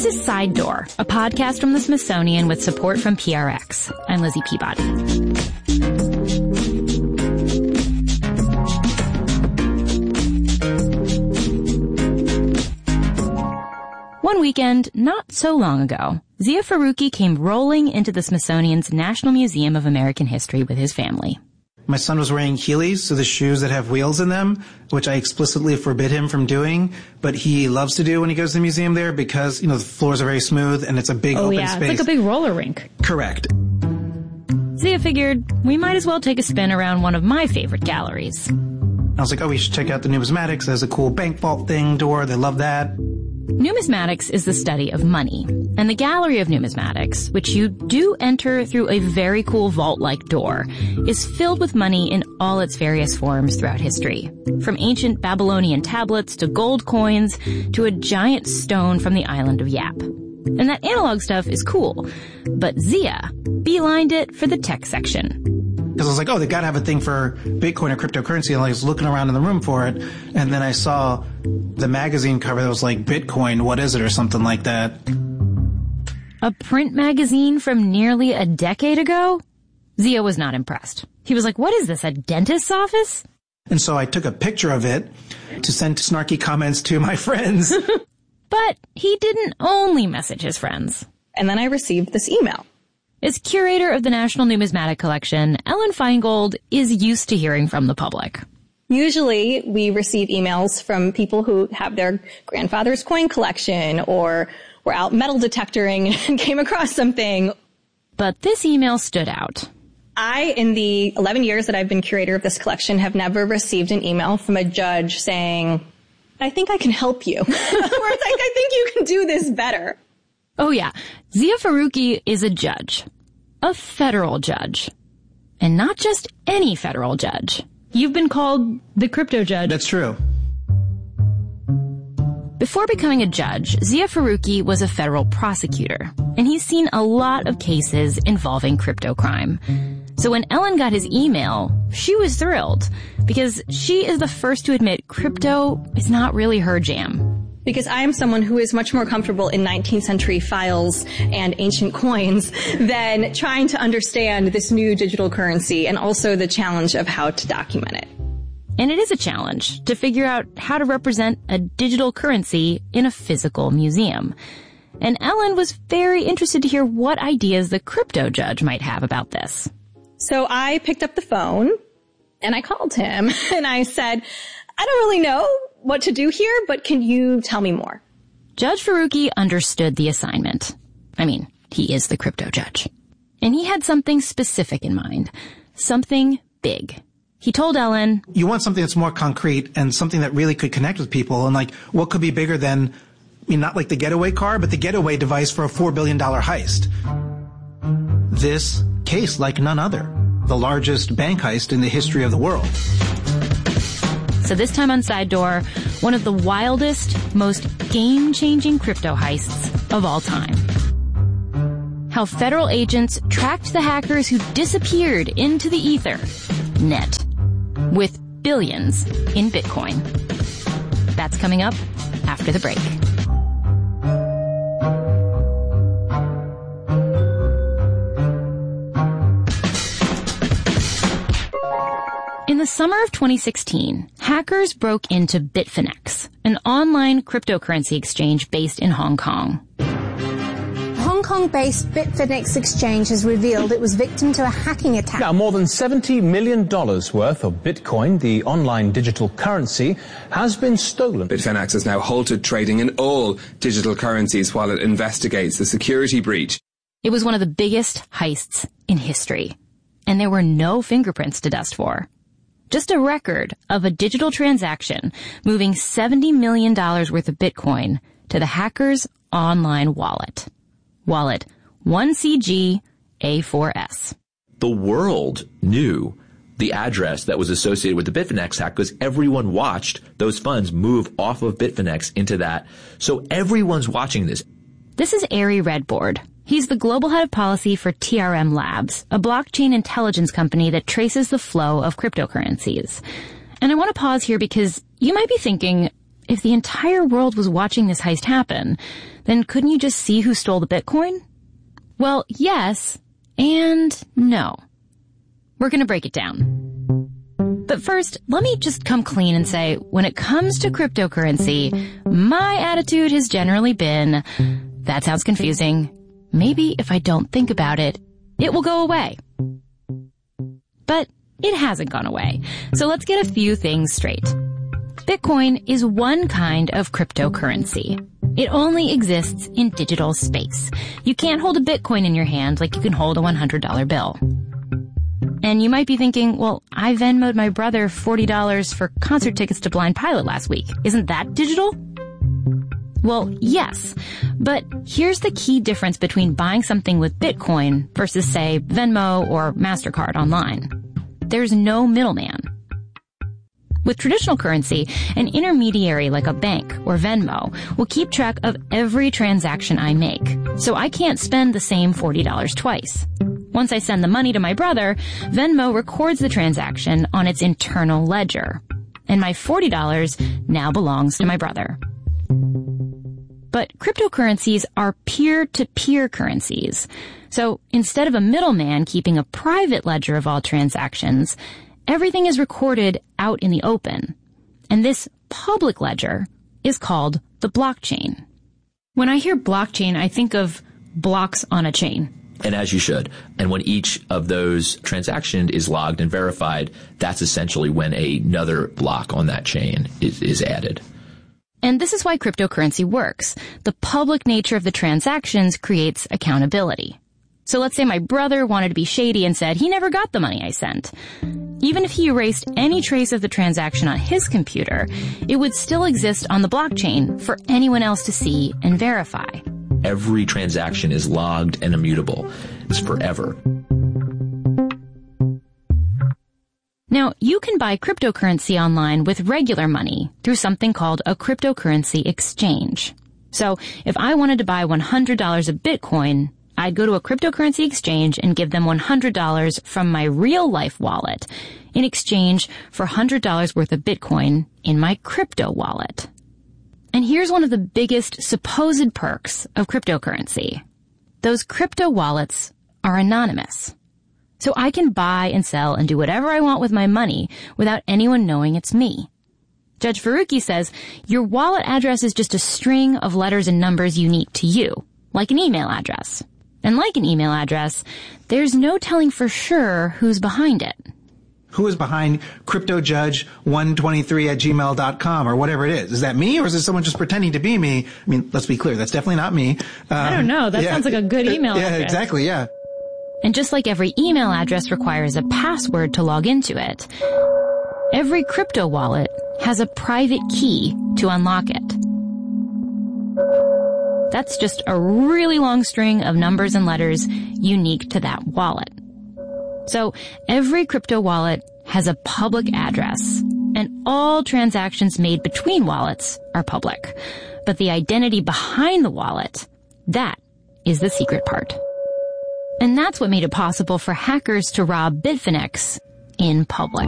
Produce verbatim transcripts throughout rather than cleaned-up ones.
This is Side Door, a podcast from the Smithsonian with support from P R X. I'm Lizzie Peabody. One weekend, not so long ago, Zia Faruqi came rolling into the Smithsonian's National Museum of American History with his family. My son was wearing Heelys, so the shoes that have wheels in them, which I explicitly forbid him from doing, but he loves to do when he goes to the museum there because, you know, the floors are very smooth and it's a big oh, open yeah. space. It's like a big roller rink. Correct. Zia figured we might as well take a spin around one of my favorite galleries. I was like, oh, we should check out the numismatics. There's a cool bank vault thing door. They love that. Numismatics is the study of money, and the Gallery of Numismatics, which you do enter through a very cool vault-like door, is filled with money in all its various forms throughout history. From ancient Babylonian tablets to gold coins to a giant stone from the island of Yap. And that analog stuff is cool, but Zia beelined it for the tech section. Because I was like, oh, they got to have a thing for Bitcoin or cryptocurrency. And I was looking around in the room for it. And then I saw the magazine cover that was like, Bitcoin, what is it? Or something like that. A print magazine from nearly a decade ago? Zia was not impressed. He was like, what is this, a dentist's office? And so I took a picture of it to send snarky comments to my friends. But he didn't only message his friends. And then I received this email. As curator of the National Numismatic Collection, Ellen Feingold is used to hearing from the public. Usually we receive emails from people who have their grandfather's coin collection or were out metal detectoring and came across something. But this email stood out. I, in the eleven years that I've been curator of this collection, have never received an email from a judge saying, I think I can help you. Or it's like, I think you can do this better. Oh yeah, Zia Faruqi is a judge. A federal judge. And not just any federal judge. You've been called the crypto judge. That's true. Before becoming a judge, Zia Faruqi was a federal prosecutor, and he's seen a lot of cases involving crypto crime. So when Ellen got his email, she was thrilled, because she is the first to admit crypto is not really her jam. Because I am someone who is much more comfortable in nineteenth century files and ancient coins than trying to understand this new digital currency and also the challenge of how to document it. And it is a challenge to figure out how to represent a digital currency in a physical museum. And Ellen was very interested to hear what ideas the crypto judge might have about this. So I picked up the phone and I called him and I said, I don't really know what to do here, but can you tell me more? Judge Faruqi understood the assignment. I mean, he is the crypto judge. And he had something specific in mind. Something big. He told Ellen, you want something that's more concrete and something that really could connect with people. And like, what could be bigger than, I mean, not like the getaway car, but the getaway device for a four billion dollars heist. This case like none other. The largest bank heist in the history of the world. So this time on Side Door, one of the wildest, most game-changing crypto heists of all time. How federal agents tracked the hackers who disappeared into the ether, net, with billions in Bitcoin. That's coming up after the break. In the summer of twenty sixteen, hackers broke into Bitfinex, an online cryptocurrency exchange based in Hong Kong. Hong Kong-based Bitfinex exchange has revealed it was victim to a hacking attack. Now, more than seventy million dollars worth of Bitcoin, the online digital currency, has been stolen. Bitfinex has now halted trading in all digital currencies while it investigates the security breach. It was one of the biggest heists in history, and there were no fingerprints to dust for. Just a record of a digital transaction moving seventy million dollars worth of Bitcoin to the hacker's online wallet. Wallet one C G A four S. The world knew the address that was associated with the Bitfinex hack because everyone watched those funds move off of Bitfinex into that. So everyone's watching this. This is Ari Redbord. He's the global head of policy for T R M Labs, a blockchain intelligence company that traces the flow of cryptocurrencies. And I want to pause here because you might be thinking, if the entire world was watching this heist happen, then couldn't you just see who stole the Bitcoin? Well, yes and no. We're going to break it down. But first, let me just come clean and say, when it comes to cryptocurrency, my attitude has generally been, that sounds confusing. Maybe if I don't think about it, it will go away. But it hasn't gone away. So let's get a few things straight. Bitcoin is one kind of cryptocurrency. It only exists in digital space. You can't hold a Bitcoin in your hand like you can hold a one hundred dollar bill. And you might be thinking, well, I Venmo'd my brother forty dollars for concert tickets to Blind Pilot last week. Isn't that digital? Well, yes. But here's the key difference between buying something with Bitcoin versus, say, Venmo or MasterCard online. There's no middleman. With traditional currency, an intermediary like a bank or Venmo will keep track of every transaction I make, so I can't spend the same forty dollars twice. Once I send the money to my brother, Venmo records the transaction on its internal ledger, and my forty dollars now belongs to my brother. But cryptocurrencies are peer-to-peer currencies. So instead of a middleman keeping a private ledger of all transactions, everything is recorded out in the open. And this public ledger is called the blockchain. When I hear blockchain, I think of blocks on a chain. And as you should. And when each of those transactions is logged and verified, that's essentially when another block on that chain is, is added. And this is why cryptocurrency works. The public nature of the transactions creates accountability. So let's say my brother wanted to be shady and said he never got the money I sent. Even if he erased any trace of the transaction on his computer, it would still exist on the blockchain for anyone else to see and verify. Every transaction is logged and immutable. It's forever. Now, you can buy cryptocurrency online with regular money through something called a cryptocurrency exchange. So, if I wanted to buy one hundred dollars of Bitcoin, I'd go to a cryptocurrency exchange and give them one hundred dollars from my real-life wallet in exchange for one hundred dollars worth of Bitcoin in my crypto wallet. And here's one of the biggest supposed perks of cryptocurrency. Those crypto wallets are anonymous. So I can buy and sell and do whatever I want with my money without anyone knowing it's me. Judge Faruqi says your wallet address is just a string of letters and numbers unique to you, like an email address. And like an email address, there's no telling for sure who's behind it. Who is behind cryptojudge one twenty-three at gmail dot com or whatever it is? Is that me or is it someone just pretending to be me? I mean, let's be clear, that's definitely not me. Um, I don't know. That yeah, sounds like a good email yeah, address. Yeah, exactly, yeah. And just like every email address requires a password to log into it, every crypto wallet has a private key to unlock it. That's just a really long string of numbers and letters unique to that wallet. So every crypto wallet has a public address, and all transactions made between wallets are public. But the identity behind the wallet, that is the secret part. And that's what made it possible for hackers to rob Bitfinex in public.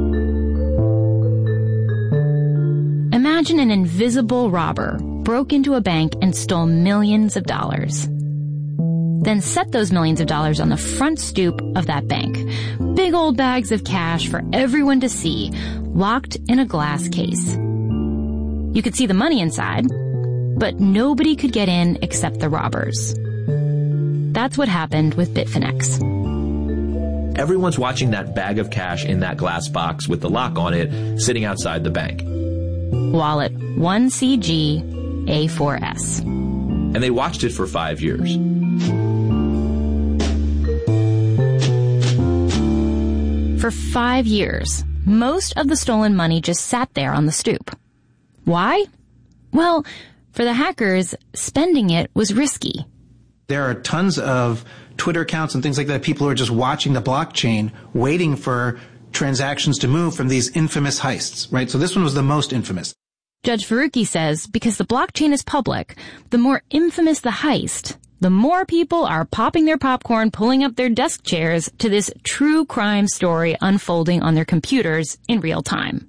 Imagine an invisible robber broke into a bank and stole millions of dollars. Then set those millions of dollars on the front stoop of that bank. Big old bags of cash for everyone to see, locked in a glass case. You could see the money inside, but nobody could get in except the robbers. That's what happened with Bitfinex. Everyone's watching that bag of cash in that glass box with the lock on it sitting outside the bank. Wallet one C G A four S. And they watched it for five years. For five years, most of the stolen money just sat there on the stoop. Why? Well, for the hackers, spending it was risky. There are tons of Twitter accounts and things like that. People who are just watching the blockchain, waiting for transactions to move from these infamous heists, right? So this one was the most infamous. Judge Faruqi says because the blockchain is public, the more infamous the heist, the more people are popping their popcorn, pulling up their desk chairs to this true crime story unfolding on their computers in real time.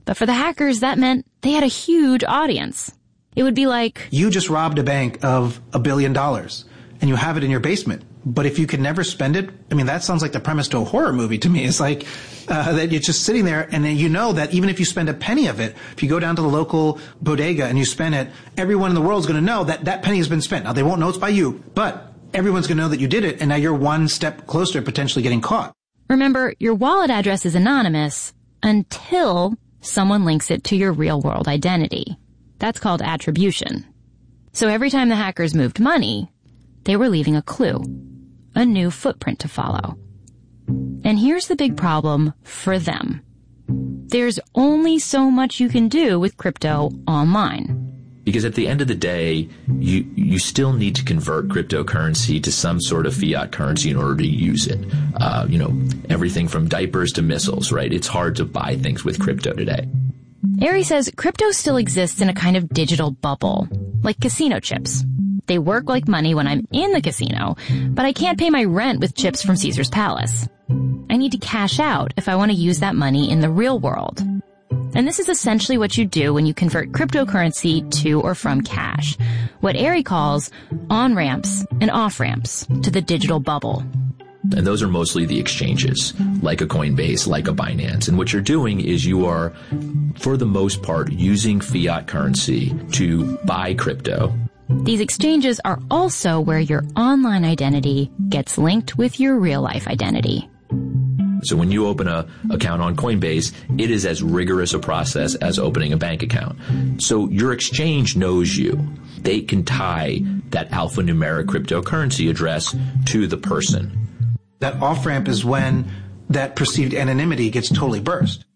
But for the hackers, that meant they had a huge audience. It would be like, you just robbed a bank of a billion dollars and you have it in your basement. But if you could never spend it, I mean, that sounds like the premise to a horror movie to me. It's like uh, that you're just sitting there and then you know that even if you spend a penny of it, if you go down to the local bodega and you spend it, everyone in the world is going to know that that penny has been spent. Now, they won't know it's by you, but everyone's going to know that you did it, and now you're one step closer to potentially getting caught. Remember, your wallet address is anonymous until someone links it to your real-world identity. That's called attribution. So every time the hackers moved money, they were leaving a clue, a new footprint to follow. And here's the big problem for them. There's only so much you can do with crypto online. Because at the end of the day, you you still need to convert cryptocurrency to some sort of fiat currency in order to use it. Uh, you know, everything from diapers to missiles, right? It's hard to buy things with crypto today. Ari says crypto still exists in a kind of digital bubble, like casino chips. They work like money when I'm in the casino, but I can't pay my rent with chips from Caesar's Palace. I need to cash out if I want to use that money in the real world. And this is essentially what you do when you convert cryptocurrency to or from cash, what Ari calls on-ramps and off-ramps to the digital bubble. And those are mostly the exchanges, like a Coinbase, like a Binance. And what you're doing is you are, for the most part, using fiat currency to buy crypto. These exchanges are also where your online identity gets linked with your real-life identity. So when you open a account on Coinbase, it is as rigorous a process as opening a bank account. So your exchange knows you. They can tie that alphanumeric cryptocurrency address to the person. That off-ramp is when that perceived anonymity gets totally burst.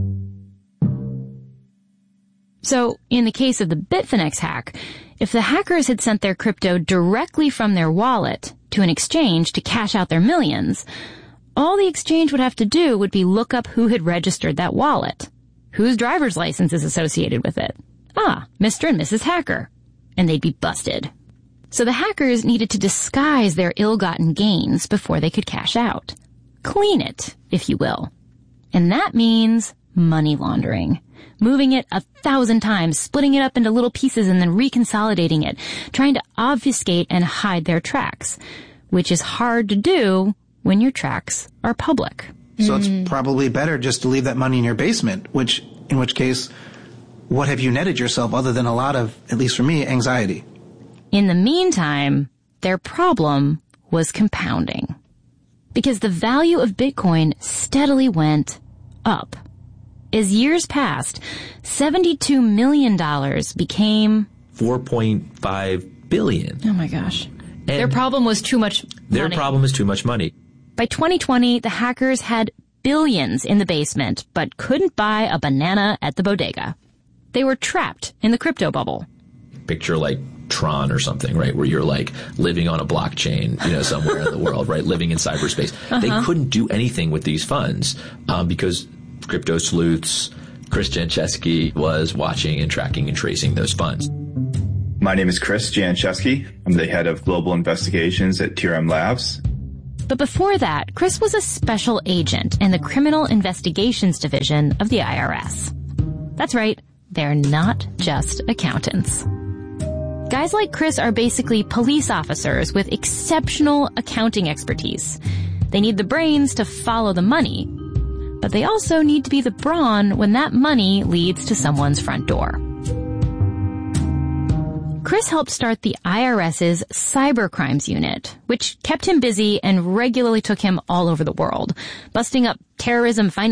So in the case of the Bitfinex hack, if the hackers had sent their crypto directly from their wallet to an exchange to cash out their millions, all the exchange would have to do would be look up who had registered that wallet, whose driver's license is associated with it. Ah, Mister and Missus Hacker. And they'd be busted. So the hackers needed to disguise their ill-gotten gains before they could cash out. Clean it, if you will. And that means money laundering. Moving it a thousand times, splitting it up into little pieces and then reconsolidating it, trying to obfuscate and hide their tracks, which is hard to do when your tracks are public. So mm. it's probably better just to leave that money in your basement, which, in which case, what have you netted yourself other than a lot of, at least for me, anxiety? In the meantime, their problem was compounding. Because the value of Bitcoin steadily went up. As years passed, seventy-two million dollars became four point five billion dollars. Oh my gosh. And their problem was too much money. Their problem is too much money. By twenty twenty, the hackers had billions in the basement, but couldn't buy a banana at the bodega. They were trapped in the crypto bubble. Picture like Tron or something, right? Where you're like living on a blockchain, you know, somewhere in the world, right? Living in cyberspace. Uh-huh. They couldn't do anything with these funds um, because crypto sleuths, Chris Jancheski was watching and tracking and tracing those funds. My name is Chris Jancheski. I'm the head of global investigations at T R M Labs. But before that, Chris was a special agent in the Criminal Investigations Division of the I R S. That's right, they're not just accountants. Guys like Chris are basically police officers with exceptional accounting expertise. They need the brains to follow the money, but they also need to be the brawn when that money leads to someone's front door. Chris helped start the IRS's cybercrimes unit, which kept him busy and regularly took him all over the world, busting up terrorism, financing,